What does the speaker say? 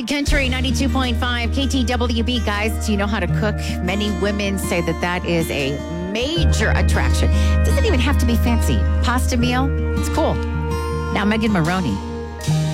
Country 92.5 KTWB. Guys, do you know how to cook? Many women say that is a major attraction. It doesn't even have to be fancy. Pasta meal, it's cool. Now, Megan Maroney